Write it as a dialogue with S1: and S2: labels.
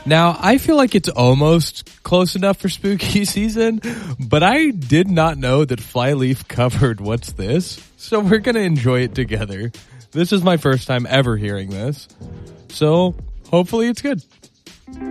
S1: Now, I feel like it's almost close enough for spooky season, but I did not know that Flyleaf covered What's This? So we're going to enjoy it together. This is my first time ever hearing this. So hopefully it's good.